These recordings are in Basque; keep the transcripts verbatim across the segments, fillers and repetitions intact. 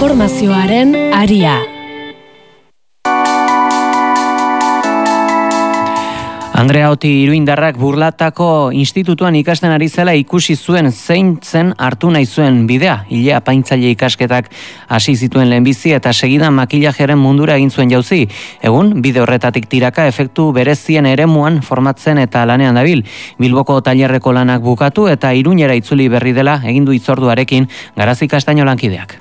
Informazioaren aria. Andrea Oti iruindarrak Burlatako institutuan ikasten ari zela ikusi zuen zein zen hartu nahi zuen bidea. Ile apaintzaile ikasketak hasi zituen lehenbizi eta segidan makillajeren mundura egin zuen jauzi. Egun, bide horretatik tiraka efektu berezien eremuan formatzen eta lanean dabil. Bilboko tailerreko lanak bukatu eta Iruñera itzuli berri dela egin du hitzorduarekin Garazi Castaño lankideak.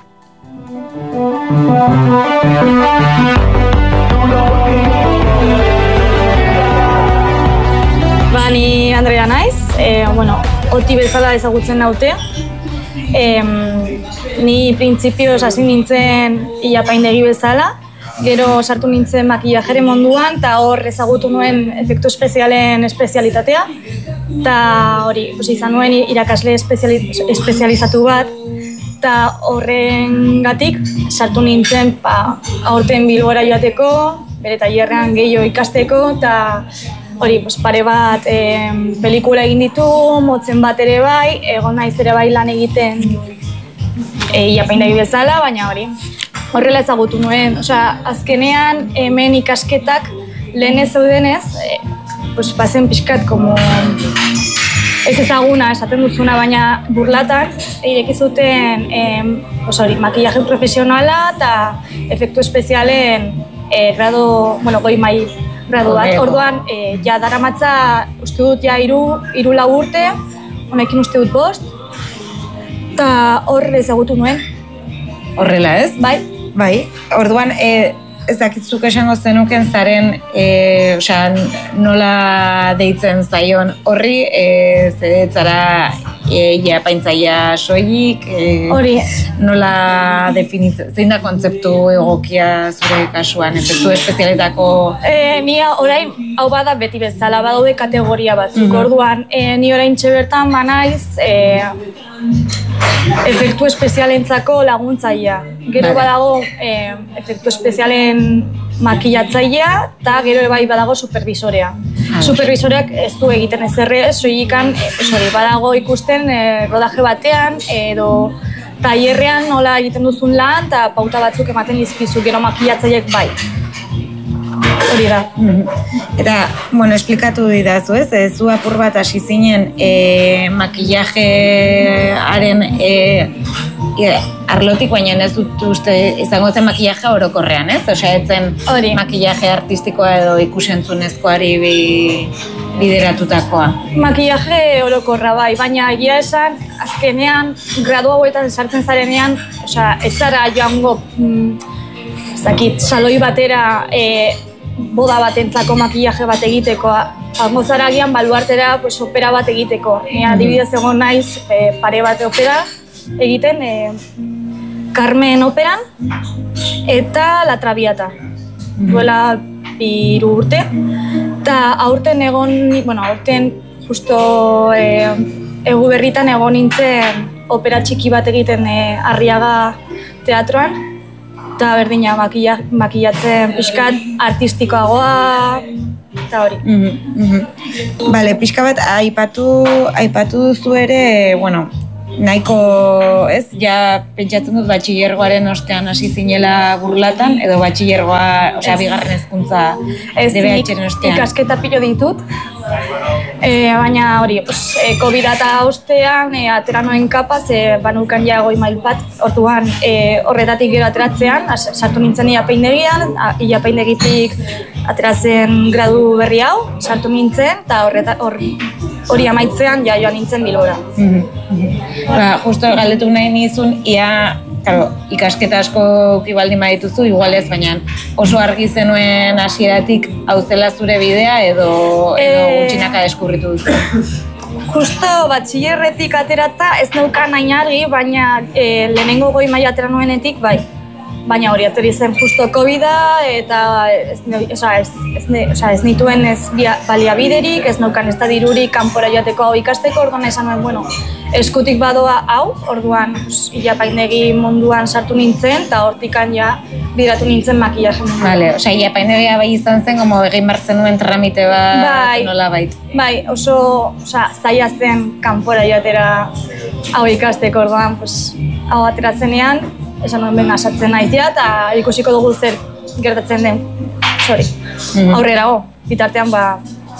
Ni Andrea naiz, e, bueno, Oti bezala ezagutzen naute. E, ni printzipioz hasi nintzen ilapaindegi bezala, gero sartu nintzen makillajere munduan, eta hor ezagutu nuen efektu espezialen espezialitatea, eta hori, izan nuen irakasle espeziali, espezializatu bat, eta horrengatik sartu nintzen pa, aurten Bilbora joateko, bere tailerrean gehiago ikasteko, eta hori, pues, pare bat eh, pelikula egin ditu, motzen bat ere bai, egon naiz ere bai lan egiten eh, ilapaindegi bezala, baina hori, horrela ezagutu nuen. Osea, azkenean hemen ikasketak lehen ez zeudenez, eh, pues, bazen pixkat, como ez ezaguna, esaten duzuna, baina Burlatan ireki zuten eh, pues, hori, makillaje profesionala eta efektu espezialen eh, grado, bueno, goi mai gradu bat. Orduan, e, ja daramatza, uste dut, ja iru, iru lau urte, honekin uste dut bost, eta hor ezagutu nuen. Horrela ez? Bai. Bai, orduan, e, ez dakitzuk esango zenuken zaren, e, osea, nola deitzen zaion horri, e, zeretzara e, iapaintzaia soilik, e, hori. Nola definitzen, zein da kontzeptu egokia zure kasuan, efektu espezialetako? E, ni orain, hau bada beti bezala, badaude kategoria batzuk, mm-hmm. Orduan, e, ni orain txebertan banaiz, e, efektu espezialentzako laguntzailea. Gero vale. Badago e, efektu espezialen makillatzailea eta gero bai badago supervisorea. Ah, Supervisoreak ez du egiten ezerre, soilikan hori badago ikusten e, rodaje batean edo tailerrean nola egiten duzun lan eta pauta batzuk ematen dizkizu, gero makillatzailek bai. Hori da. Eta, bueno, esplikatu didazu, ez? E, zu apur bat hasi zinen e, makillajearen e, e, arlotik, baina ez dut uste izango zen makillaje orokorrean, ez? Osea, etzen makillaje artistikoa edo ikusentzunezkoari bi, bideratutakoa. Makillaje orokorra bai, baina egia esan, azkenean, gradu hauetan sartzen zarenean, osea, ez zara joango, mm, zakit, saloi batera, e, boda batentzako makillaje bat egiteko, hango zara agian baluartera pues, opera bat egiteko. Ni adibidez egon naiz e, pare bat opera egiten, e, Carmen operan eta La Traviata. Duela hiru urte. Eta aurten egon, bueno, aurten justo e, egu berritan egon nintzen opera txiki bat egiten e, Arriaga teatroan. Eta berdina makilla, makillatzen pixkat artistikoagoa eta hori. Mm-hmm, mm-hmm. Bale, pixka bat aipatu, aipatu duzu ere, bueno, nahiko, ez, ja pentsatzen dut batxilergoaren ostean hasi zinela Burlatan, edo batxilergoa, osea, bigarren hezkuntza D B H-ren ostean. Ikasketa pilo ditut, e, baina hori, pues, e, COVID eta ostean e, atera noen kapaz, e, banukan ja goi mail bat, orduan e, horretatik gero ateratzean, sartu nintzen iapaindegian, iapaindegitik ateratzen gradu berri hau, sartu nintzen, eta horreta, hor, hori amaitzean ja joan nintzen Bilbora. Mm-hmm. Ba, justo galdetu nahi nizun, ia, claro, ikasketa asko ukibaldin badituzu, igual ez, baina oso argi zenuen hasieratik hau zela zure bidea edo, edo e... gutxinaka deskurritu duzu? Justo batxilerretik aterata ez neukan nahi argi, baina e, lehenengo goi maila atera nuenetik, bai. Baina hori ateri zen justo COVID-a eta ez, oza, ez, ez, oza, ez nituen ez baliabiderik, ez neukan ez da dirurik kanpora joateko hau ikasteko, orduan esan nuen, bueno, eskutik badoa hau, orduan ilapaindegi munduan sartu nintzen eta hortikan ja bideratu nintzen makillaje munduan. Vale, osea, ilapaindegia bai izan zen, como egin bartzen nuen tramite bat, bai, nola bait. Bai, oso oza, zaila zen kanpora joatera hau ikasteko, orduan, pues, hau ateratzenean, esan nuen benga sartzen naiz dira, eta ikusiko dugu zer gertatzen den, sorry, aurrerago, bitartean ba...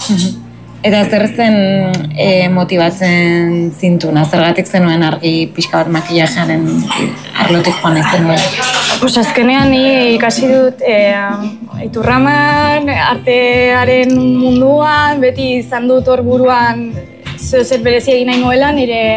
Eta zer zen e, motibatzen zintuna, zergatik zenuen argi pixka bat makillajearen arlotik joan ez zenuen? Pues azkenean ni ikasi dut e, Iturraman, artearen munduan, beti izan dut hor buruan zeo zer berezi egin nahi nuela, nire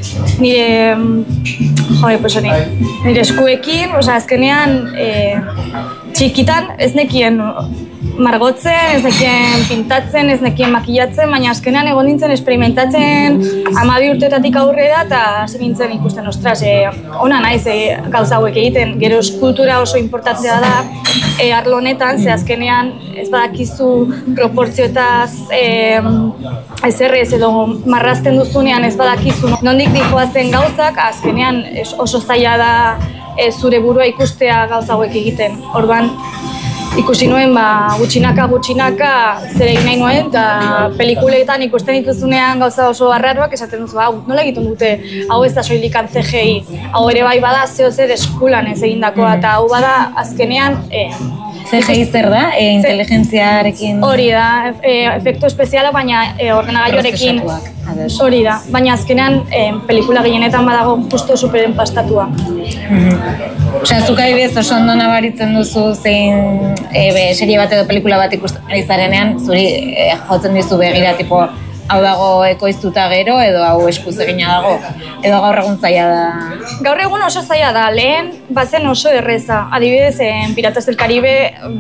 nire jode, pues hori, nire eskuekin, oza, azkenean e, txikitan ez nekien margotzen, ez nekien pintatzen, ez nekien makillatzen, baina azkenean egon nintzen experimentatzen hamabi urteetatik aurrera eta hasi nintzen ikusten, ostras, e, ona naiz e, gauza hauek egiten, gero eskultura oso importantea da e, arlo honetan, ze azkenean ez badakizu proportzioetaz e, ezerrez edo marrazten duzunean ez badakizu nondik dijoazen gauzak, azkenean oso zaila da e, zure burua ikustea gauza hauek egiten, orduan ikusi nuen ba, gutxinaka gutxinaka zer egin nahi nuen, eta pelikuletan ikusten dituzunean gauza oso arraroak esaten duzu, hau, nola egiten dute, hau ez da soilikan C G I, hau ere bai bada zeo zer eskulan ez egindakoa, eta hau bada azkenean... E, C G I zer da? E, inteligentziarekin... Hori da, e, efektu espeziala, baina e, ordenagailuarekin... Hori da, baina azkenean e, pelikula gehienetan badago justo superen pastatua. Mm-hmm. Osea, zuk adibidez oso ondo nabaritzen duzu zein e, be, serie bat edo pelikula bat ikusten ari zarenean, zuri e, jotzen dizu begira, tipo, hau dago ekoiztuta gero edo hau eskuz egina dago, edo gaur egun zaila da? Gaur egun oso zaila da, lehen bazen oso erreza. Adibidez, en Piratas del Caribe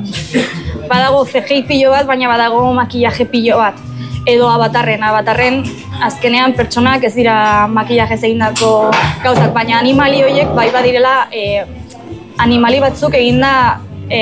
badago C G I pilo bat, baina badago makillaje pilo bat. Edo Avatarren, Avatarren azkenean pertsonak ez dira makillajez egindako gauzak, baina animali horiek bai badirela e, animali batzuk eginda e,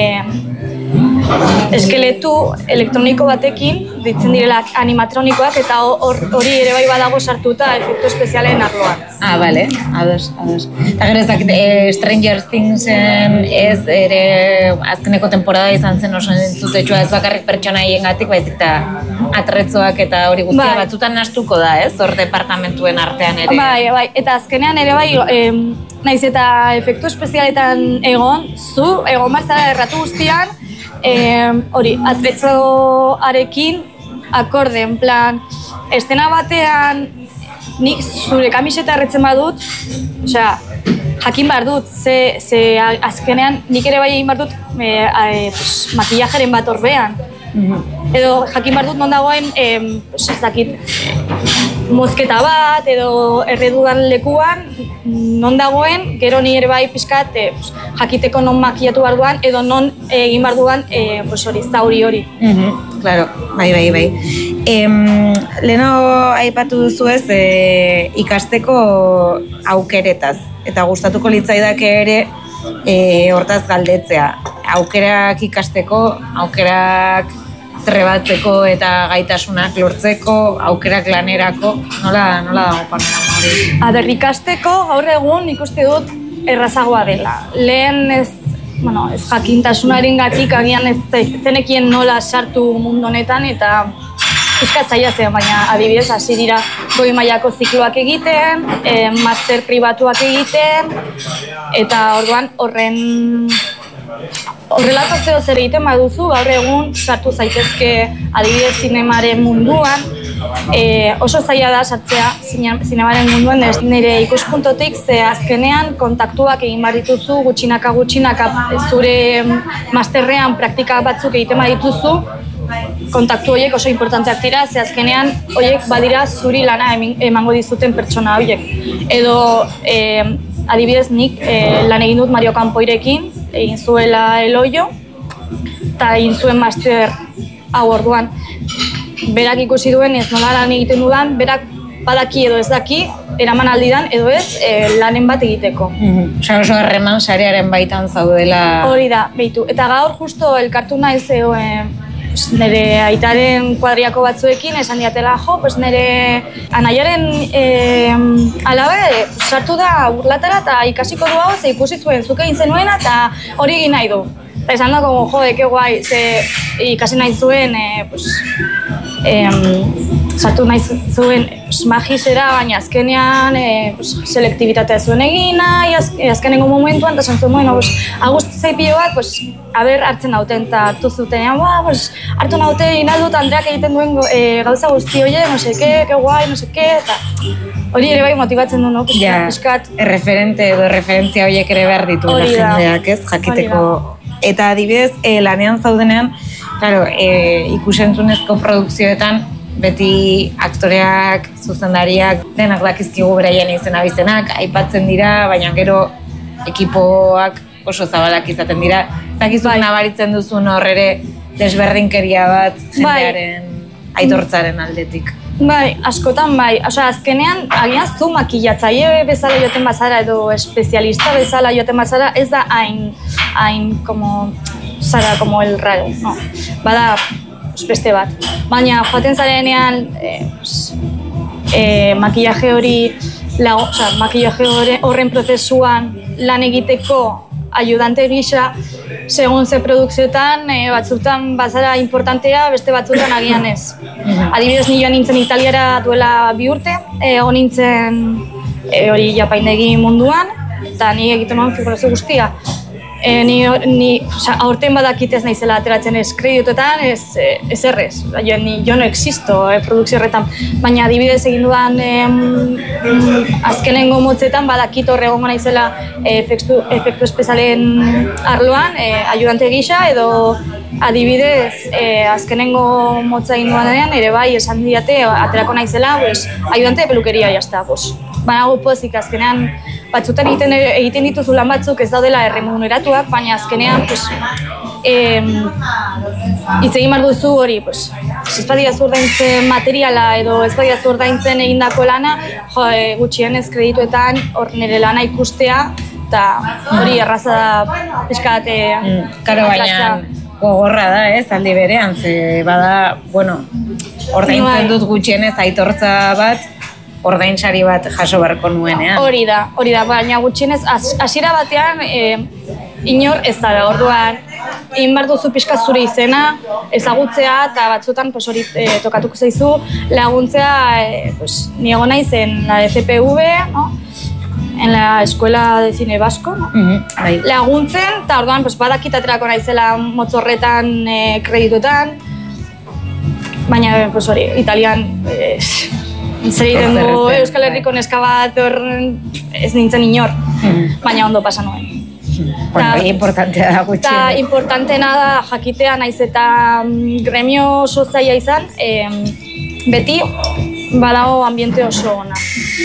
eskeletu elektroniko batekin, ditzen direla animatronikoak, eta hori ere bai badago sartuta efektu espezialen arloan. Ah, bale, ados, ados. Eta gero ezak, e, Stranger Thingsen ez ere azkeneko temporada izan zen oso entzutetsua, ez bakarrik pertsonaien gatik, baizik eta atretzoak eta hori guztia bai. Batzutan nastuko da, ez? Hor departamentuen artean ere. Bai, bai, eta azkenean ere bai, em, naiz eta efektu espezialetan egon, zu, egon batzara erratu guztian, hori, atretzoarekin akorde, en plan, estena batean nik zure kamiseta erretzen badut, osea, jakin behar dut, ze, ze azkenean nik ere bai egin behar dut e, e, pues, makillajeren bat orbean. Mm-hmm. Edo jakin behar dut non dagoen, e, pues, ez dakit, mozketa bat edo erredudan lekuan, non dagoen, gero ni ere bai pixkat e, pues, jakiteko non makillatu behar duan, edo non egin behar duan e, pues, hori, zauri hori. Mm-hmm. Claro, bai, bai, bai. Em, Leno aipatu duzu ez e, ikasteko aukeretaz, eta gustatuko litzaidake ere e, hortaz galdetzea. Aukerak ikasteko, aukerak trebatzeko eta gaitasunak lortzeko, aukerak lanerako, nola, nola dago panorama hori? Aber, ikasteko gaur egun ikuste dut errazagoa dela. Lehen ez, bueno, ez jakintasunaren gatik agian ez zenekien nola sartu mundu honetan eta pixkat zaila zen, baina adibidez hasi dira goi mailako zikloak egiten, e, master pribatuak egiten, eta orduan horren horrelako zeo zer egiten baduzu, gaur egun sartu zaitezke adibidez zinemaren munduan, e, oso zaila da sartzea zinemaren munduan, ez nire ikuspuntotik ze azkenean kontaktuak egin behar dituzu, gutxinaka gutxinaka zure masterrean praktika batzuk egiten behar dituzu, kontaktu horiek oso importanteak dira, ze azkenean horiek badira zuri lana emango dizuten pertsona horiek. Edo e, adibidez nik e, lan egin dut Mario Campoirekin, egin zuela Eloio, eta egin zuen master hau orduan. Berak ikusi duen ez nola lan egiten dudan, berak badaki edo ez daki, eraman aldidan edo ez e, lanen bat egiteko. Mm-hmm. Osa oso harreman sarearen baitan zaudela... Hori da, behitu. Eta gaur justo elkartu naiz eo, e, nire aitaren kuadriako batzuekin esan diatela, jo, pues nire anaiaren e, alabe sartu da burlatara eta ikasiko du hau, ze ikusi zuen, zuk egin zenuena eta hori egin nahi du. Eta esan dago, jo, eke guai, ze ikasi nahi zuen, e, pues, e, sartu nahi zuen magisera, baina azkenean e, pues, selektibitatea zuen egin nahi, az, azkenengo momentuan, eta zantzuen, bueno, pues, agust zaipio bat, pues, haber hartzen nauten, eta hartu zuten, pues, hartu naute inaldut Andreak egiten duen e, gauza guzti oie, no seke, que guai, no seke, eta hori ere bai motibatzen du, no? Pues, ja, piskat, erreferente edo referentzia horiek ere behar ditu jendeak, ez, jakiteko. Eta adibidez, e, lanean zaudenean, claro, e, ikusentzunezko produkzioetan, beti aktoreak, zuzendariak, denak dakizkigu beraien izena bizenak, aipatzen dira, baina gero ekipoak oso zabalak izaten dira. Zakizuk bai. Nabaritzen duzun hor ere desberdinkeria bat jendearen bai. Aitortzaren aldetik. Bai, askotan bai. Osea, azkenean, agian zu makillatzaile bezala joten bazara edo espezialista bezala joten bazara, ez da hain, hain, como, zara, como el raro, no. Bada, beste bat. Baina joaten zarenean eh, pues, eh, makillaje hori, la, o sea, makillaje horren prozesuan lan egiteko ayudante gisa, segun ze produkzioetan, eh, batzutan bazara importantea, beste batzutan agian ez. Adibidez, ni joan nintzen Italiara duela bi urte, egon eh, nintzen eh, hori japaindegi munduan, eta ni egiten nuen figurazio guztia. E, ni, ni, oza, aurten badakit ez naizela ateratzen ez kredituetan, ez, ez errez. Jo, ni, jo no existo eh, produkzio horretan, baina adibidez egin dudan eh, azkenengo motzetan badakit horre egongo naizela eh, efektu, efektu espezialen arloan, eh, ayudante gisa, edo adibidez eh, azkenengo motza egin dudanean, ere bai esan diate aterako naizela, pues, ayudante de peluqueria, jazta, pues. Banago pozik, azkenean batzutan egiten, egiten dituzu lan batzuk ez daudela erremuneratuak, baina azkenean pues, eh, hitz egin behar duzu hori, pues, ez badia zurdaintzen materiala edo ez badia zurdaintzen egindako lana, jo, e, gutxienez kredituetan hor nire lana ikustea, eta hori erraza da pixkat mm, karo, baina gogorra da, ez, aldi berean, ze bada, bueno, ordaintzen dut gutxienez aitortza bat, ordainsari bat jaso beharko nuenean. Hori da, hori da, baina gutxienez hasiera batean e, inor ez da, orduan egin behar duzu pixka zure izena, ezagutzea eta batzutan pues, hori e, tokatuko zaizu laguntzea, e, pues, ni egon naiz en la F P V, no? En la Escuela de Cine Vasco, no? Mm-hmm, laguntzen, eta orduan pues, badakit aterako naizela motzorretan, e, kredituetan, baina pues, hori, italian e, zer egiten du Euskal Herriko neska bat ez nintzen inor, mm. baina ondo pasa nuen. Bueno, ta, importantea da gutxi. Eta importantena da jakitea naiz eta gremio oso zaila izan, eh, beti badago ambiente oso ona.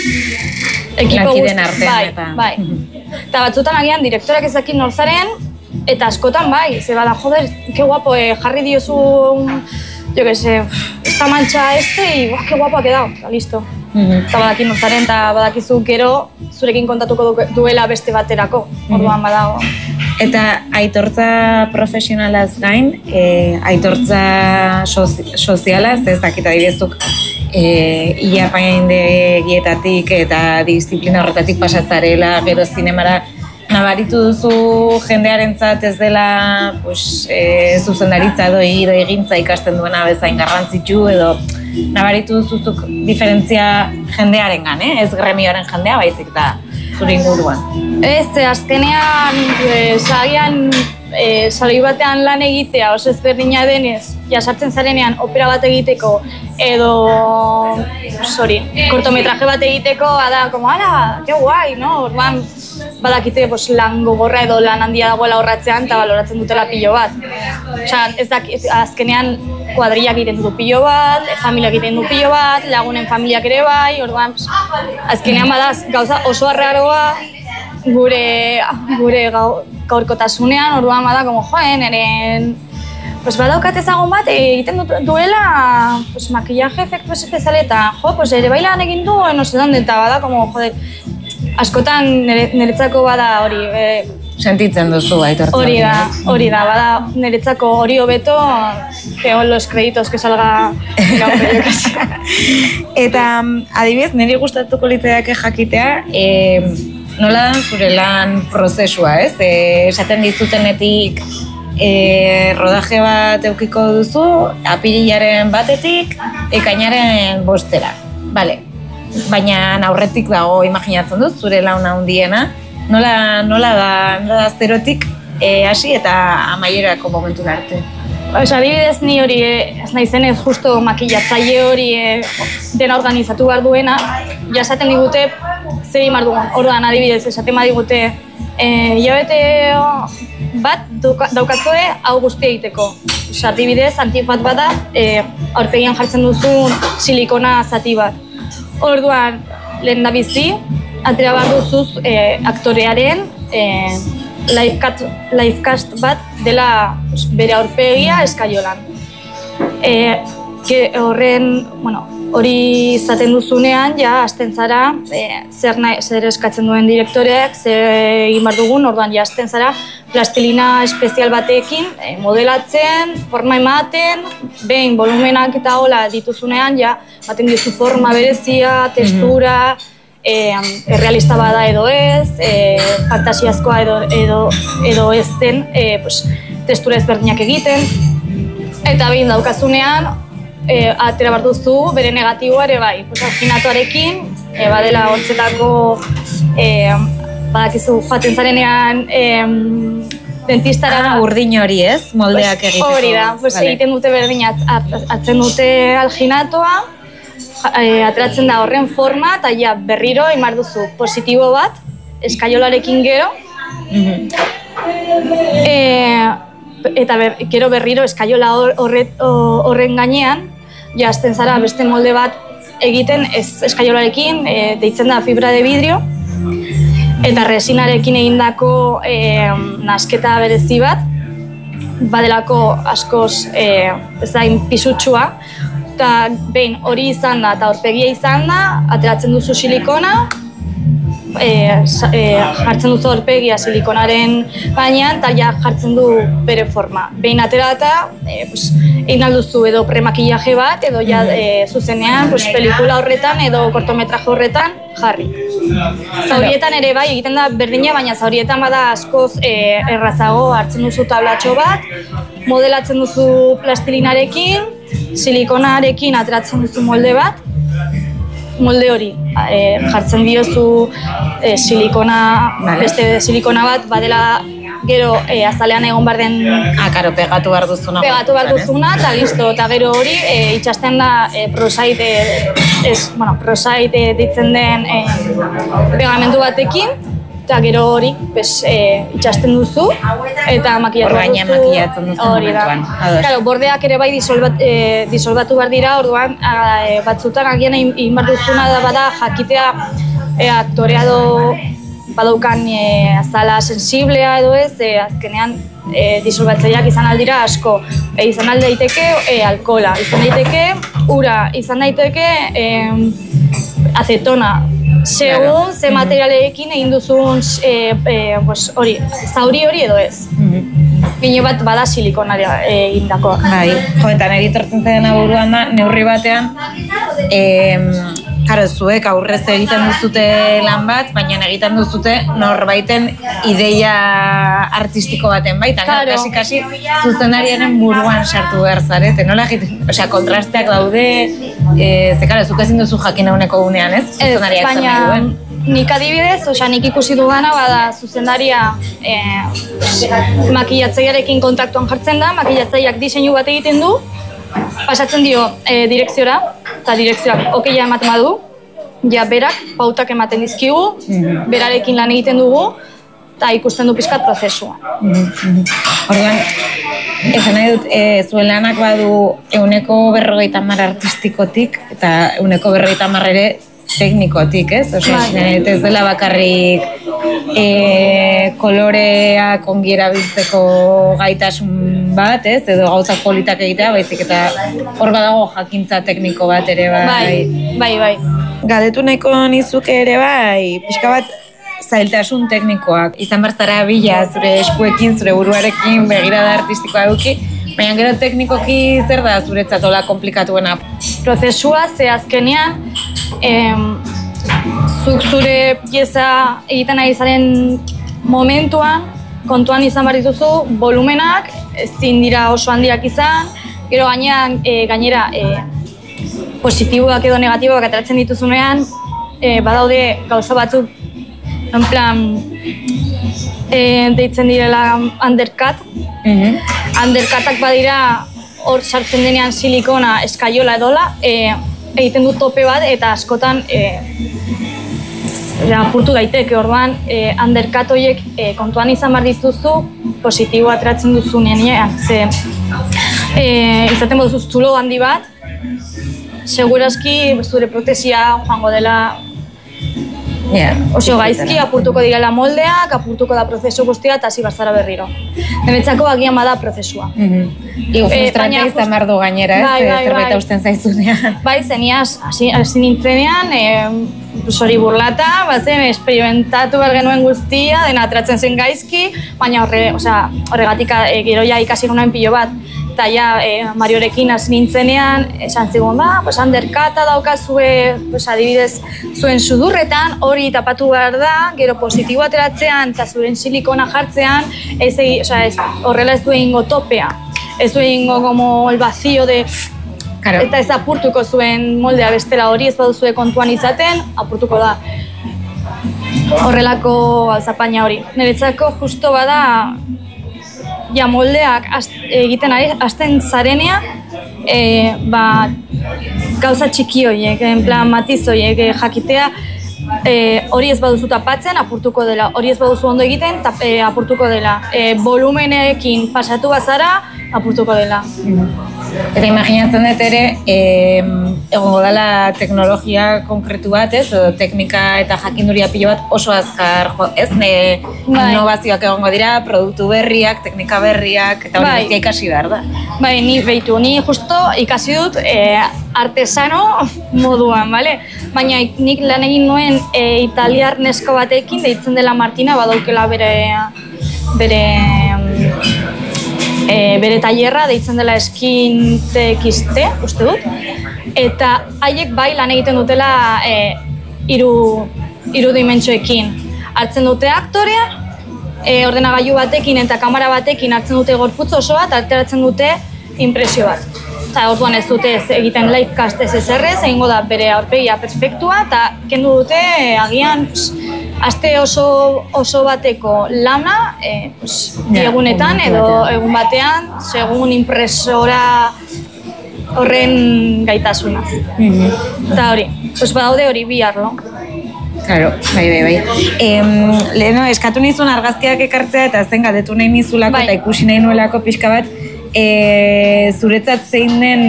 Ekipo Lakiden artean bai, eta... Bai, eta batzutan agian direktorak ezakin norzaren, eta askotan bai, ze bada, joder, que guapo, eh, jarri diozu, un, yo que sé, esta mancha este, y guau, que guapo ha quedado, eta listo. Mm-hmm. Eta badakin norzaren, eta badakizu gero zurekin kontatuko duela beste baterako, orduan badago. Eta aitortza profesionalaz gain, e, aitortza sozi, sozialaz, ez dakit adibidezuk, e, ia paindegietatik eta disiplina horretatik pasatzarela, gero zinemara, nabaritu duzu jendearentzat ez dela pues, e, zuzendaritza edo egintza ikasten duena bezain garrantzitsu edo nabaritu duzuzuk diferentzia jendearengan, eh? Ez gremioaren jendea baizik da zure inguruan. Ez, azkenean, zagian e, saloi batean lan egitea oso ezberdina denez, jasartzen zarenean opera bat egiteko edo, sorry, kortometraje bat egiteko, bada, como, ala, que guai, no? Orduan, badakite pues, lan gogorra edo lan handia dagoela horratzean eta baloratzen dutela pilo bat. Osea, ez da, azkenean kuadrillak egiten du pilo bat, familiak egiten du pilo bat, lagunen familiak ere bai, orduan, azkenean badaz gauza oso arraroa gure, gure gau, gaurkotasunean, orduan bada, como joen, eren, pues badaukat ezagun bat egiten duela pues, makillaje efektu espezialeta, jo, pues ere bailan egin du, no sé dónde, eta bada, como, joder, askotan niretzako bada hori. E, Sentitzen duzu aitortzen. Hori da, hori da, bada niretzako hori hobeto que on los créditos que salga. Eta adibidez, niri gustatuko litzaidake jakitea, e, nola da zure lan prozesua, ez? E, esaten dizutenetik e, rodaje bat eukiko duzu, apirilaren batetik, ekainaren bostera. Vale. Baina aurretik dago imaginatzen dut, zure launa handiena. Nola, nola da, nola da zerotik e, hasi eta amaierako momentu arte? Pues, adibidez ni hori, eh, ez naizen ez justo makillatzaile hori eh, dena organizatu behar duena, jasaten digute zer imar dugun. Orduan adibidez, esaten badigute, eh, hilabete bat daukatzue hau guztia egiteko. Osa, adibidez, antifat bat da, eh, aurpegian jartzen duzun silikona zati bat. Orduan, lehen da bizi, atera behar duzuz eh, aktorearen eh, Livecast, livecast bat dela bere aurpegia eskaiolan. E, horren, bueno, hori izaten duzunean, ja, hasten zara, e, zer, nahi, zer eskatzen duen direktoreak, zer egin behar dugun, orduan ja, hasten zara, plastilina espezial batekin, e, modelatzen, forma ematen, behin, volumenak eta hola dituzunean, ja, baten dizu forma berezia, textura, E, errealista bada edo ez, e, fantasiazkoa edo, edo, edo ez den, e, pues, testura ezberdinak egiten. Eta behin daukazunean, e, atera behar duzu bere negatiboa ere bai. Pues, alginatoarekin, e, badela hortzetako, e, badakizu joaten zarenean, e, dentistara... Ah, urdin hori ez, moldeak pues, egiteko. Hori da, pues, vale. Egiten dute berdin, atzen dute alginatoa, E, ateratzen da horren forma eta ja berriro imar duzu positibo bat eskaiolarekin gero mm-hmm. e, eta ber, gero berriro eskaiola horret, horren gainean ja hasten zara beste molde bat egiten ez eskaiolarekin e, deitzen da fibra de vidrio eta resinarekin egindako e, nasketa berezi bat badelako askoz e, ez da pisutxua. Eta behin hori izan da eta aurpegia izan da, ateratzen duzu silikona, e, e, jartzen duzu aurpegia silikonaren gainean eta ja jartzen du bere forma. Behin atera eta e, pues, egin alduzu edo premakillaje bat edo ja, e, zuzenean pues, pelikula horretan edo kortometraje horretan jarri. Zaurietan ere bai egiten da berdina, baina zaurietan bada askoz e, errazago hartzen duzu tablatxo bat, modelatzen duzu plastilinarekin, silikonarekin ateratzen duzu molde bat, molde hori e, jartzen diozu e, silikona, beste silikona bat, badela gero e, azalean egon behar den... Ah, karo, pegatu behar duzuna. Pegatu behar duzuna, eta listo, eta gero hori e, itxasten da e, prosite, ez, bueno, prosite ditzen den e, pegamentu batekin, eta gero hori pues, e, itxasten duzu eta makillatu duzu. Makillatzen duzu hori da. Claro, bordeak ere bai disolbat, e, disolbatu behar dira, orduan a, e, batzutan agian egin behar duzuna da bada jakitea e, aktorea do badaukan e, azala sensiblea edo ez, e, azkenean e, disolbatzaileak izan aldira asko. E, izan alde daiteke e, alkohola, izan daiteke ura, izan daiteke e, acetona. Segun, ze materialekin egin duzun e, e, pues, hori, zauri hori edo ez. Mm-hmm. Bino bat bada silikonarea egindakoa. Bai, jo, eta niri tortzen zaiden aburuan da, neurri batean, e, karo, zuek aurrez egiten duzute lan bat, baina egiten duzute norbaiten ideia artistiko baten baitan. Claro. Kasi, kasi, zuzendariaren buruan sartu behar zarete, nola egiten, osea, kontrasteak daude, e, ze, karo, zuk ezin duzu jakin eguneko gunean, ez? Zuzendariak zer nahi duen. Nik adibidez, osea, nik ikusi dugana, bada, zuzendaria e, makillatzailearekin kontaktuan jartzen da, makillatzaileak diseinu bat egiten du, pasatzen dio e, direkziora, eta direkzioak okeia ematen badu, ja berak pautak ematen dizkigu, mm-hmm. berarekin lan egiten dugu, eta ikusten du pixkat prozesua. Mm-hmm. Orduan, esan nahi dut, e, zuen lanak badu euneko berrogeita hamar artistikotik, eta euneko berrogeita hamar ere teknikotik, ez? Osea, ez dela bakarrik e, koloreak ongi erabiltzeko gaitasun bat, ez? Edo gauzak politak egitea, baizik eta hor badago jakintza tekniko bat ere bai. Bai, bai, bai. Galdetu nahiko nizuke ere bai, pixka bat zailtasun teknikoak. Izan barzara bila zure eskuekin, zure buruarekin, begirada artistikoa eduki, baina gero teknikoki zer da zuretzat hola komplikatuena? Prozesua ze azkenean, em, zuk zure pieza egiten ari zaren momentuan, kontuan izan behar dituzu, volumenak, ezin dira oso handiak izan, gero gainean, e, gainera, e, positiboak edo negatiboak ateratzen dituzunean, e, badaude gauza batzuk, en plan, e, deitzen direla undercut. Mm-hmm. Undercutak badira, hor sartzen denean silikona eskaiola edola, e, egiten du tope bat eta askotan e, apurtu daiteke, orduan e, undercut horiek e, kontuan izan behar dituzu positibo ateratzen duzunean, ze e, izaten baduzu zulo handi bat, segurazki zure protesia joango dela yeah, oso gaizki, apurtuko direla moldeak, apurtuko da prozesu guztia eta hasi barzara berriro. Niretzako agian bada prozesua. Mm-hmm. Igo frustrante izan behar du gainera, bai, ez bai, zerbait bai. hausten zaizunean. Bai, zeniaz, hasi nintzenean, e, hori burlata, bazen, esperimentatu behar genuen guztia, dena ateratzen zen gaizki, baina horre, osea, horregatik e, gero ja ikasi genuen pilo bat, eta ja e, Mariorekin hasi nintzenean, esan zigun, ba, pues, undercuta daukazue, pues, adibidez, zuen sudurretan, hori tapatu behar da, gero positibo ateratzean, eta zuren silikona jartzean, ez, osea, ez, horrela ez du egingo topea, ez du egingo como el vacío de... Claro. Eta ez apurtuko zuen moldea bestela hori ez baduzue kontuan izaten, apurtuko da horrelako zapaina hori. Niretzako justo bada, ja moldeak ast, egiten ari, hasten zarenean, e, ba, gauza txiki horiek, en plan matiz horiek, e, jakitea, e, hori ez baduzu tapatzen, apurtuko dela, hori ez baduzu ondo egiten, tap, e, apurtuko dela, e, volumenekin pasatu bazara, apurtuko dela. Eta imaginatzen dut ere, e, egongo dela teknologia konkretu bat, ez? Edo teknika eta jakinduria pilo bat oso azkar, jo, ez? Ne, bai. Innovazioak egongo dira, produktu berriak, teknika berriak, eta hori bai. Ikasi behar da. Bai, ni behitu, ni justo ikasi dut e, artesano moduan, bale? Baina nik lan egin nuen e, italiar nesko batekin, deitzen dela Martina, badaukela bere... bere E, bere tailerra, deitzen dela Skin T X T, uste dut. Eta haiek bai lan egiten dutela e, iru, iru dimentsioekin. Hartzen dute aktorea, e, ordenagailu batekin eta kamera batekin hartzen dute gorputz oso bat, ateratzen dute impresio bat. Eta orduan ez dute ez egiten livecast ez ezerrez, egingo da bere aurpegia perfektua, eta kendu dute e, agian pss, aste oso, oso bateko lana, e, pues, ja, egunetan edo egun batean, segun impresora horren gaitasuna. Mm-hmm. Eta hori, pues badaude hori bi arlo. Claro, bai, bai, bai. Em, leheno, eskatu nizun argazkiak ekartzea eta zen galdetu nahi nizulako bai. Eta ikusi nahi nuelako pixka bat, e, zuretzat zein den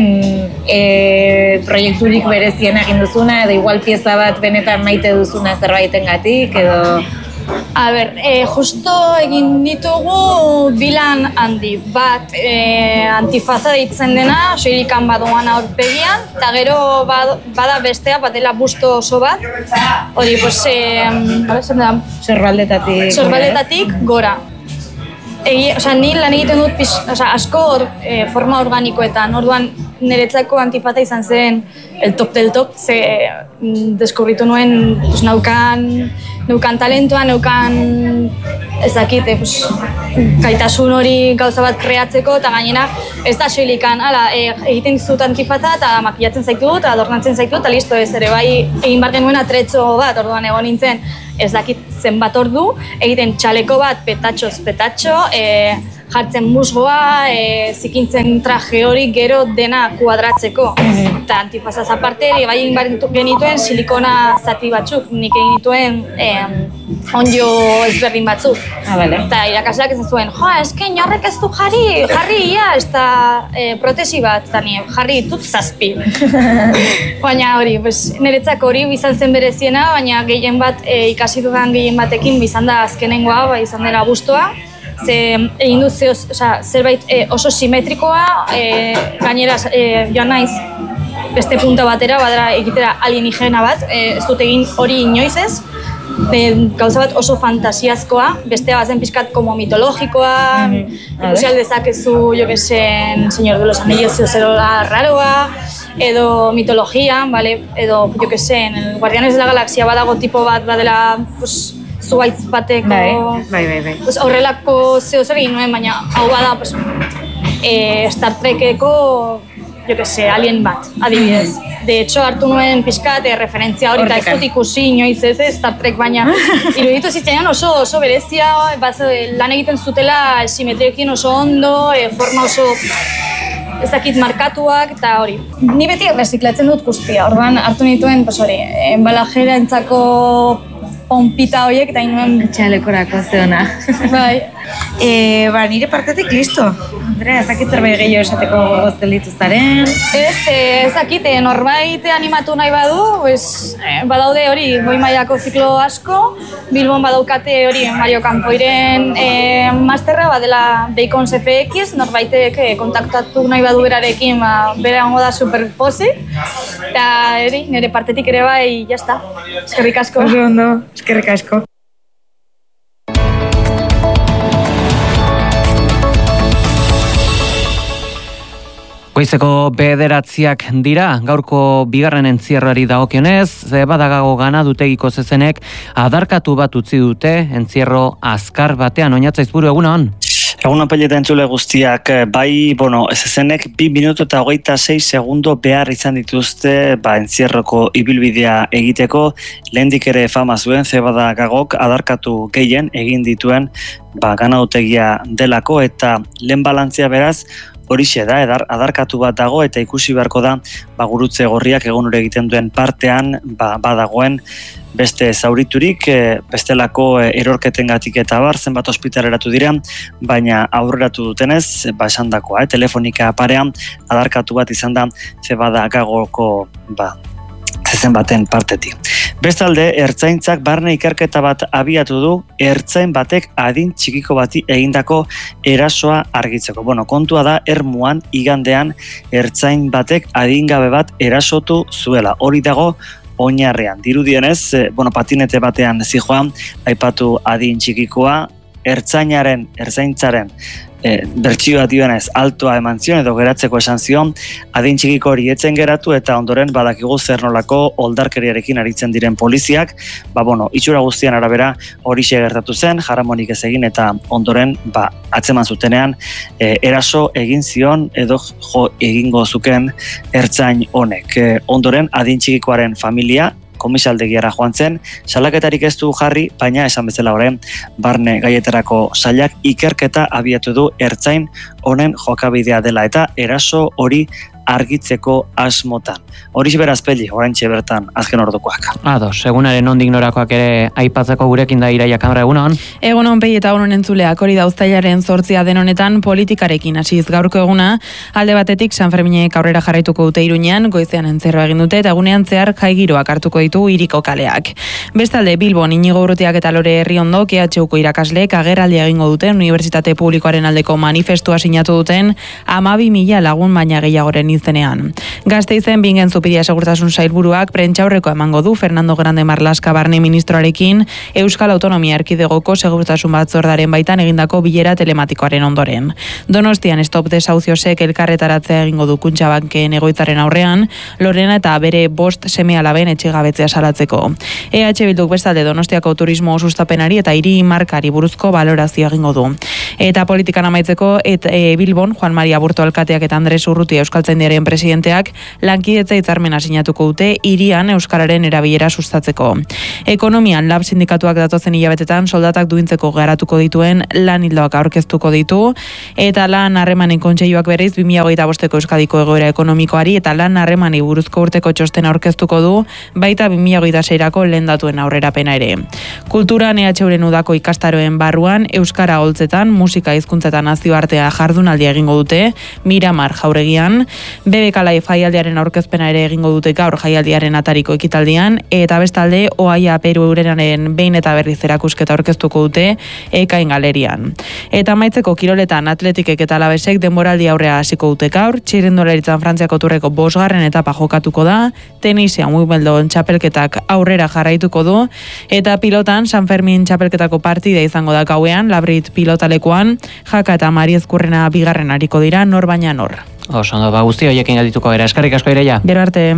e, proiekturik berezien egin duzuna, edo igual pieza bat benetan maite duzuna zerbaitengatik, edo... A ber, e, justo egin ditugu bilan handi bat, e, antifaza deitzen dena, soilikan badoan aurpegian, eta gero bad, bada bestea, batela busto oso bat, hori, pues, e, sorbaldetatik, sorbaldetatik gora. Egi, osea, ni lan egiten dut pis, osea, asko or, e, forma organikoetan, orduan niretzako antifaza izan zen el top del top, ze mm, deskubritu nuen pues, naukan, naukan talentua, naukan ez dakite, pues, gaitasun hori gauza bat kreatzeko, eta gainera ez da soilikan, ala, e, egiten dizut antifaza eta makillatzen zaitu dut, adornatzen zaitu eta listo ez, ere bai egin bar genuen atretxo bat, orduan egon nintzen ez dakit zenbat ordu, egiten txaleko bat petatxoz petatxo, e, jartzen musgoa, e, zikintzen traje hori gero dena kuadratzeko. Mm-hmm. Eta antifazaz aparte, bai egin genituen silikona zati batzuk, nik egin dituen e, onjo ezberdin batzuk. Ah, vale. Eta irakasleak esan zuen, jo, eske inorrek ez du jarri, jarri ia, ez da e, protesi bat, eta nire jarri ditut zazpi. Baina hori, pues, niretzako hori bizan zen bereziena, baina gehien bat e, ikasi dudan gehien batekin bizan da azkenengoa, bai izan dela bustoa. Ze egin dut ze, oza, zerbait e, oso simetrikoa, e, gainera e, joan naiz beste punta batera, badara egitera alienigena bat, e, ez dut egin hori inoiz ez, e, gauza bat oso fantasiazkoa, bestea bazen pixkat como mitologikoa, mm-hmm. ikusi aldezakezu, jo que zen, Señor de los Anillos zerola raroa, edo mitologia, vale? Edo, jo que zen, el Guardianes de la Galaxia badago tipo bat badela, pues, zuaitz bateko... Bai, bai, bai. bai. Pues, horrelako zeo zer egin nuen, baina hau bada pues, e, Star Trekeko, jo que se, alien bat, adibidez. De hecho, hartu nuen pixkat e, referentzia hori, eta ez dut ikusi inoiz ez, Star Trek, baina iruditu zitzaidan oso, oso berezia, baz, lan egiten zutela simetrioekin oso ondo, e, forma oso ez dakit markatuak, eta hori. Ni beti erreziklatzen dut guztia, orduan hartu nituen, pues hori, enbalajera entzako pompita horiek, eta inuen... Txalekorako zeona. Bai. E, ba, nire partetik listo. Andrea, ez dakit zerbait gehiago esateko gozten dituztaren. Ez, ez dakit, norbait animatu nahi badu, pues, badaude hori, goi mailako ziklo asko, Bilbon badaukate hori Mario Campoiren e, masterra, badela Bacons F X, norbaitek e, kontaktatu nahi badu berarekin, ba, bera hongo da superposi, eta eri, nire partetik ere bai, jazta. Eskerrik asko. Oso ondo, eskerrik asko. Goizeko bederatziak dira, gaurko bigarren entzierroari dagokionez, ze badagago ganadutegiko zezenek adarkatu bat utzi dute entzierro azkar batean. Oinaitzaizburu, egun hon? Egun apeleta entzule guztiak, bai, bueno, zezenek bi minutu eta hogeita sei segundo behar izan dituzte ba, entzierroko ibilbidea egiteko, lehendik ere fama zuen, ze badagagok adarkatu gehien egin dituen ba, ganadutegia delako, eta lehen balantzia beraz, horixe da, edar, adarkatu bat dago eta ikusi beharko da ba, gurutze gorriak egun hori egiten duen partean ba, badagoen beste zauriturik, e, bestelako e, erorketengatik eta bar, zenbat ospitaleratu dira, baina aurreratu dutenez, ba, esandakoa, eh, telefonika parean adarkatu bat izan da ze badagagoko ba, zezen baten partetik. Bestalde, ertzaintzak barne ikerketa bat abiatu du, ertzain batek adin txikiko bati egindako erasoa argitzeko. Bueno, kontua da, Ermuan igandean ertzain batek adingabe bat erasotu zuela. Hori dago oinarrean. Dirudienez, bueno, patinete batean zijoan, aipatu adin txikikoa, ertzainaren, ertzaintzaren E, bertsioa dionez altoa eman zion edo geratzeko esan zion, adin txikiko hori etzen geratu eta ondoren badakigu zer nolako oldarkeriarekin aritzen diren poliziak, ba bueno, itxura guztian arabera horixe gertatu zen, jaramonik ez egin eta ondoren ba, atzeman zutenean e, eraso egin zion edo jo egingo zuken ertzain honek. E, ondoren adin txikikoaren familia komisaldegiara joan zen, salaketarik ez du jarri, baina esan bezala orain barne gaietarako sailak ikerketa abiatu du ertzain honen jokabidea dela eta eraso hori argitzeko asmotan. Horiz beraz peli, oraintxe bertan azken ordukoak. Ados, egunaren ondik norakoak ere aipatzeko gurekin da Iraia Kamara, egunon? Egunon pei eta egunon entzuleak, hori da uztailaren zortzia den honetan politikarekin hasiz gaurko eguna, alde batetik San Ferminek aurrera jarraituko dute Iruñean, goizean entzerroa egin dute eta egunean zehar jai giroak hartuko ditu hiriko kaleak. Bestalde, Bilbon Inigo Urrutiak eta Lore Herriondo K H Uko irakasleek agerraldia egingo duten Unibertsitate Publikoaren aldeko manifestua sinatu duten hamabi mila lagun baina gehiagoren izenean. Gasteizen bingen zupidia segurtasun sailburuak prentxaurreko emango du Fernando Grande Marlaska barne ministroarekin Euskal Autonomia Erkidegoko segurtasun batzordaren baitan egindako bilera telematikoaren ondoren. Donostian Stop Desahuciosek elkarretaratzea egingo du Kutxabanken egoitzaren aurrean, Lorena eta bere bost seme-alaben etxegabetzea salatzeko. E H Bilduk bestalde Donostiako turismo sustapenari eta hiri markari buruzko balorazio egingo du. Eta politikan amaitzeko et, e, Bilbon Juan Maria Burto alkateak eta Andres Urrutia Euskaltzaindiaren presidenteak lankidetza hitzarmena sinatuko dute hirian euskararen erabilera sustatzeko. Ekonomian lab sindikatuak datozen hilabetetan soldatak duintzeko garatuko dituen lan ildoak aurkeztuko ditu eta lan harremanen kontseiluak berriz bi mila hogeita bosteko Euskadiko egoera ekonomikoari eta lan harremanei buruzko urteko txostena aurkeztuko du, baita bi mila hogeita seirako lehen datuen aurrerapena ere. Kulturan E H Uren udako ikastaroen barruan euskara holtzetan, musika hizkuntzetan nazioartea jardunaldia egingo dute Miramar jauregian, B B K Live jaialdiaren aurkezpena ere egingo dute gaur jaialdiaren atariko ekitaldian, eta bestalde Oaia Peru Eurenaren behin eta berriz erakusketa aurkeztuko dute Ekain galerian. Eta amaitzeko kiroletan Atletikek eta Alabesek denboraldi aurrea hasiko dute gaur, txirrindularitzan Frantziako turreko bosgarren etapa jokatuko da, tenisean Wimbledon txapelketak aurrera jarraituko du, eta pilotan San Fermin txapelketako partida izango da gauean, Labrit pilotalekuan, Jaka eta Mariezkurrena bigarren ariko dira, nor baina nor. Oso, ondo, ba, guzti horiekin galdituko gara. Eskerrik asko, Ireia. Gero arte.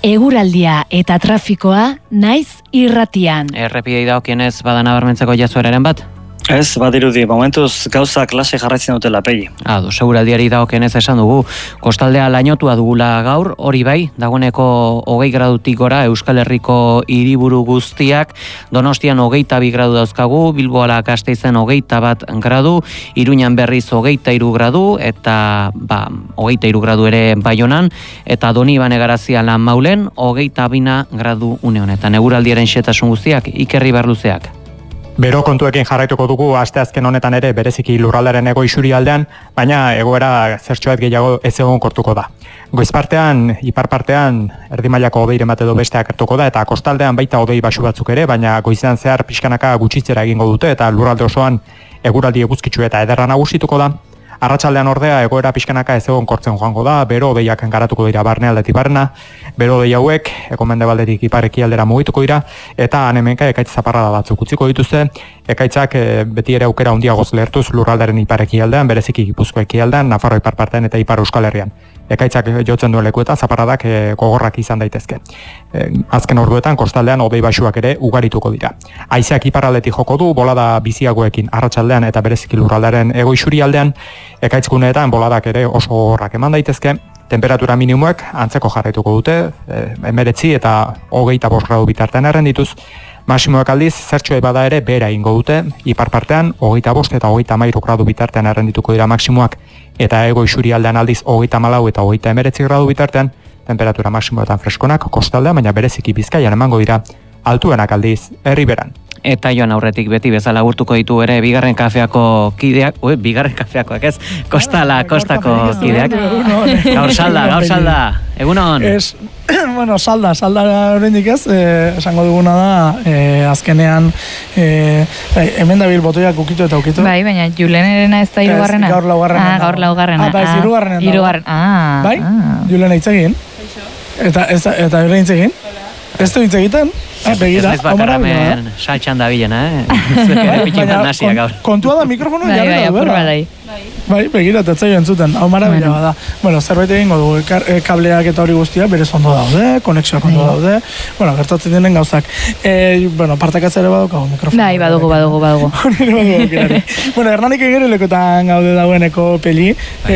eguraldia eta trafikoa naiz irratian. Errepidei dagokienez bada nabarmentzeko jazueraren bat? Ez, badirudi, momentuz gauza klase jarraitzen dutela pegi. Ado, seguraldiari dagokienez esan dugu, kostaldea lainotua dugula gaur, hori bai, dagoeneko hogei gradutik gora Euskal Herriko hiriburu guztiak, Donostian hogeita bi gradu dauzkagu, Bilboala Gasteizen hogeita bat gradu, Iruñan berriz hogeita hiru gradu, eta ba, hogeita hiru gradu ere Baionan, eta Donibane Garazia Lan Maulen, hogeita bina gradu une honetan. Eguraldiaren xetasun guztiak, Ikerri Barluzeak. Bero kontuekin jarraituko dugu asteazken honetan ere bereziki lurraldaren ego isurialdean, baina egoera zertxoet gehiago ez egon kortuko da. Goizpartean, iparpartean, erdi mailako hodeiren bat edo besteak hartuko da, eta kostaldean baita hodei basu batzuk ere, baina goizean zehar pixkanaka gutxitzera egingo dute, eta lurralde osoan eguraldi eguzkitsu eta ederra nagusituko da. Arratsaldean ordea egoera pixkanaka ez egon kortzen joango da, bero hodeiak garatuko dira barnealdetik barna, bero hodei hauek egomendebaldetik ipar ekialdera mugituko dira, eta hanemenka ekaitz zaparrada batzuk utziko dituzte, ekaitzak e, beti ere aukera handiagoz lehertuz lurraldaren ipar ekialdean, bereziki Gipuzkoa ekialdean, Nafarroa ipar partean eta ipar Euskal Herrian. Ekaitzak jotzen duen lekuetan zaparradak e, gogorrak izan daitezke. E, azken orduetan kostaldean hodei basuak ere ugarituko dira. Haizeak iparraldetik joko du, bolada biziagoekin arratsaldean eta bereziki lurraldaren ego isurialdean, ekaitzguneetan boladak ere oso gogorrak eman daitezke. Temperatura minimoek antzeko jarraituko dute, emeretzi eta hogeita bost gradu bitartean errendituz. Maximoek aldiz, zertxoa bada ere behera ingo dute, ipar partean, hogeita bost eta hogeita hamairu gradu bitartean errendituko dira maximoak, eta ego isurialdean aldiz hogeita hamalau eta hogeita hemeretzi gradu bitartean, temperatura maximoetan freskonak kostaldean, baina bereziki Bizkaian emango dira, altuenak aldiz herriberan. Eta joan aurretik beti bezala gurtuko ditu ere bigarren kafeako kideak, ui, bigarren kafeakoak ez, kostala, kostako kideak. Gaur salda, gaur salda, egunon. Ez, bueno, salda, salda horrendik ez, eh, esango duguna da, eh, azkenean, eh, hemen da bil botoiak ukitu eta ukitu. Bai, baina Julenerena ez da hirugarrena. Gaur laugarrena. Ah, gaur laugarrena. Ah, bai, hirugarrena. Hirugarrena. Ah. Bai, ah. Julena hitz egin. Eta, eta, eta Julena hitz egin. Ez du hitz egiten. Ah, begira, ez bakarramen saltxan da bilena, eh? Zuek ere pitintan nasia gaur. Kontua da mikrofono jarri da, bera. Bai, begira, tetzaio entzuten, hau marabila bada. Bueno, zerbait egingo dugu, kableak eta hori guztia berez ondo daude, konexioak ondo daude, bueno, gertatzen diren gauzak. E, bueno, partekatza ere badukagu mikrofono. Bai, badugu, badugu, badugu. Hori badugu, kirari. Bueno, Hernanik egerelokotan gaude dagoeneko peli.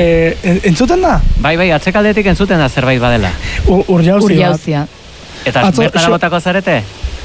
E, entzuten da? Bai, bai, atzekaldetik entzuten da zerbait badela. Urjauzia. Eta bertara botako zarete?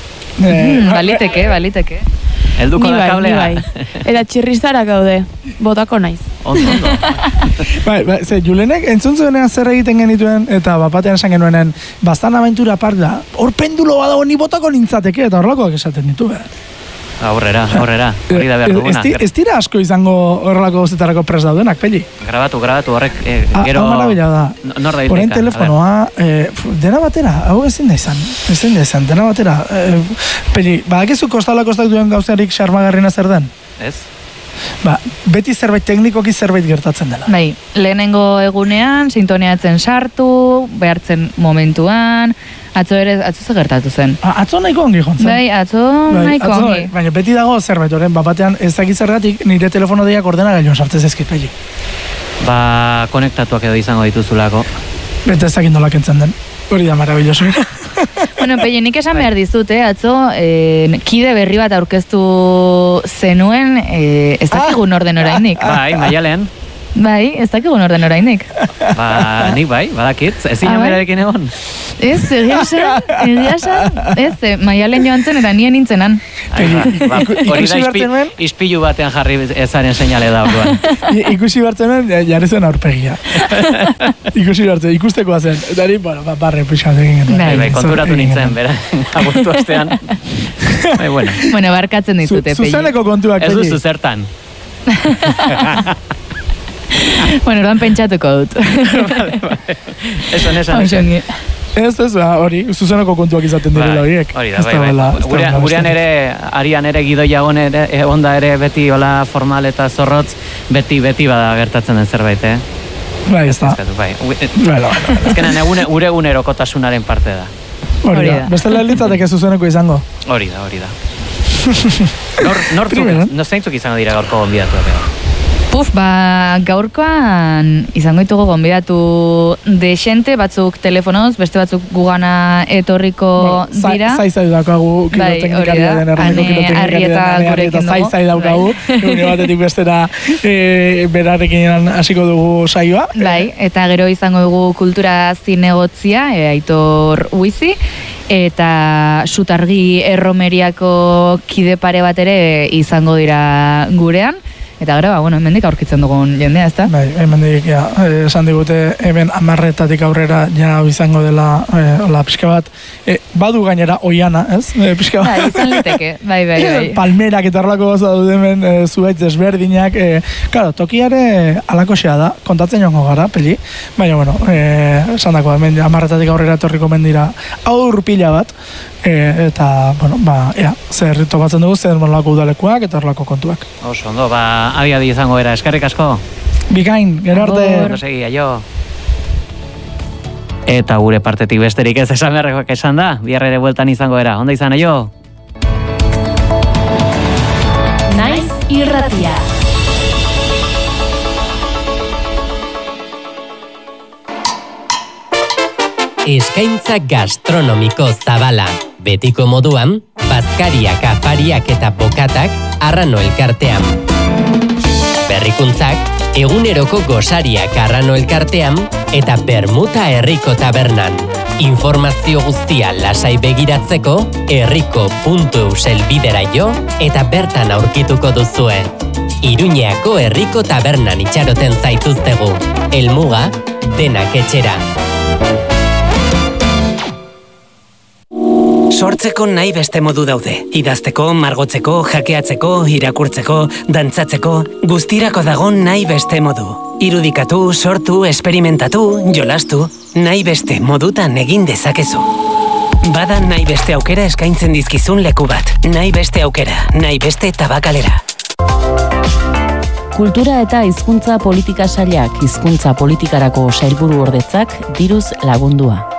Mm, baliteke, baliteke. Elduko da kablea. Bai. Eta txirrizara gaude, botako naiz. Ondo, ondo. Bai, bai, ze, Julenek entzun zuenean zer egiten genituen, eta bapatean esan genuenen, bastan abentura part da, hor pendulo badago ni botako nintzateke, eta horrelakoak esaten ditu, eh? Aurrera, aurrera, hori da behar duguna. Ez dira asko izango horrelako gauzetarako prest daudenak, peli? Grabatu, grabatu, horrek, eh, gero... Hau marabila da. Nor da Horein telefonoa, eh, dena batera, hau ezin da izan, ezin da izan, dena batera. Eh, peli, badakizu kostala kostak duen gauzarik xarmagarrina zer den? Ez? Ba, beti zerbait teknikoki zerbait gertatzen dela. Bai, lehenengo egunean, sintoniatzen sartu, behartzen momentuan, atzo ere, atzo ze gertatu zen. A, atzo nahiko ongi jontzen. Bai, atzo bai, nahiko atzo, ongi. Baina beti dago zerbait, oren, bapatean ez dakit zergatik nire telefono deiak ordena gailuan sartzez ezkit, peli. Ba, konektatuak edo izango dituzulako. Bete ez dakit nola kentzen den. Hori da marabilloso. Bueno, Peio, nik esan behar dizut, eh, atzo, eh, kide berri bat aurkeztu zenuen, eh, ez dakigun ah, orden orainik. Bai, Maialen. Bai, ez dakigun orden orainik. Ba, nik bai, badakit, ezin ah, amerarekin egon. Ez, egia esan, egia esan, ez, eh, Maialen joan zen, eta nien nintzenan. Ba, hori da ispi, ispilu batean jarri ezaren seinale da orduan. Ikusi bartzen jarri zen aurpegia. Ikusi bartzen, ikustekoa zen. Eta ni, bueno, barre pixat egin. Bai, bai, konturatu nintzen, bera, agurtu astean. Bai, bueno. Bueno, barkatzen ditute, Peio. Zuzeneko kontuak. Ez duzu zertan. Bueno, ordan pentsatuko dut. Vale, vale. Esan, esan, esan. Ez, ez, hori, zuzeneko kontuak izaten direla horiek. Hori da, bai, bai. Gurean ere, arian ere, gidoia onda ere beti hola formal eta zorrotz, beti, beti bada gertatzen den zerbait, eh? Bai, ez da. Bai, ezkenan gure egunerokotasunaren parte da. Hori da. Bestela litzateke zuzeneko izango. Hori da, hori da. Nor zeintzuk izango dira gaurko gonbidatuak? Puf, ba, gaurkoan izango ditugu gonbidatu desente, batzuk telefonoz, beste batzuk gugana etorriko bueno, dira. Zai zai daukagu kiloteknikaria den, erreneko kiloteknikaria den, eta zai zai daukagu, egun batetik bestera e, berarekin hasiko dugu saioa. Bai, eta gero izango dugu kultura zinegotzia, e, Aitor Huizi, eta Sutargi Erromeriako kide pare bat ere izango dira gurean. Eta gara, ba, bueno, hemendik aurkitzen dugun jendea, ezta? Bai, hemendik, ja, esan digute, hemen amarretatik aurrera ja izango dela, e, hola, pixka bat, e, badu gainera oiana, ez? E, pixka bat. Bai, izan liteke, bai, bai, bai. Palmerak eta horlako goza dut hemen, e, zuaitz desberdinak, e, claro, tokiare alakoxea da, kontatzen joango gara, peli, baina, bueno, e, esan dako, hemen amarretatik aurrera etorriko mendira aur pila bat, E, eta, bueno, ba, ea, zer topatzen dugu, zer monolako udalekuak eta horlako kontuak. Oso, ondo, ba, abiadi izango era, eskerrik asko. Bikain, gero arte. Gero segi, aio. Eta gure partetik besterik ez esan beharrekoak esan da, bihar ere bueltan izango era, onda izan, aio. Naiz irratia. Eskaintza gastronomiko zabala. Betiko moduan, bazkariak, afariak eta bokatak Arrano elkartean. Berrikuntzak, eguneroko gosariak Arrano elkartean eta Bermuta herriko tabernan. Informazio guztia lasai begiratzeko herriko puntu eus elbidera jo eta bertan aurkituko duzue. Iruñeako herriko tabernan itxaroten zaituztegu. Helmuga, denak etxera. Sortzeko nahi beste modu daude. Idazteko, margotzeko, jakeatzeko, irakurtzeko, dantzatzeko, guztirako dago nahi beste modu. Irudikatu, sortu, esperimentatu, jolastu, nahi beste modutan egin dezakezu. Bada nahi beste aukera eskaintzen dizkizun leku bat. Nahi beste aukera, nahi beste tabakalera. Kultura eta hizkuntza politika sailak hizkuntza politikarako sailburu ordetzak diruz lagundua.